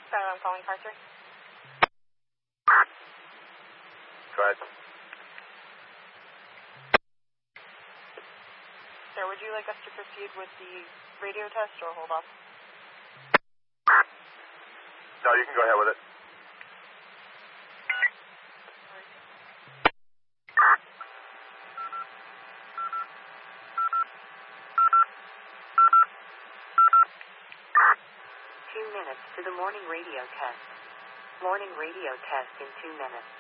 Center, I'm calling Carter. Go ahead. Sir, would you like us to proceed with the radio test or hold off? No, you can go ahead with it. To the morning radio test. Morning radio test in 2 minutes.